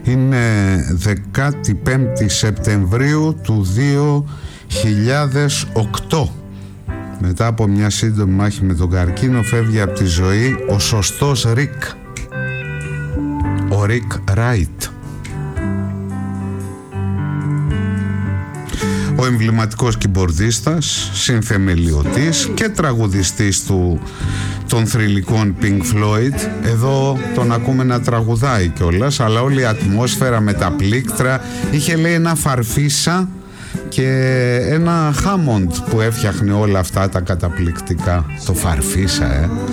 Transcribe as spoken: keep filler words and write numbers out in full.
Είναι δεκαπέντε Σεπτεμβρίου του δύο χιλιάδες οκτώ. Μετά από μια σύντομη μάχη με τον καρκίνο φεύγει από τη ζωή ο σωστός Ρικ, ο Ρικ Ράιτ. Ο εμβληματικός κιμπορδίστας, συνθεμελιωτής και τραγουδιστής του, των θρυλικών Pink Floyd. Εδώ τον ακούμε να τραγουδάει κιόλας, αλλά όλη η ατμόσφαιρα με τα πλήκτρα. Είχε, λέει, ένα Φαρφίσα και ένα Hammond που έφτιαχνε όλα αυτά τα καταπληκτικά. Το Φαρφίσα, ε